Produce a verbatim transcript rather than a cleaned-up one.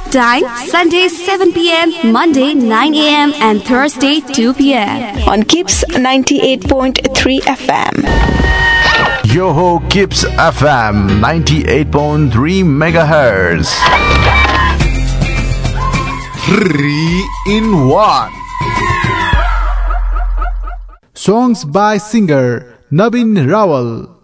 Time Sunday seven p.m, Monday nine a.m. and Thursday two p.m. on Kips ninety-eight point three F M. Yoho Kips F M ninety-eight point three megahertz. Three in one. Songs by singer Naveen Rawal.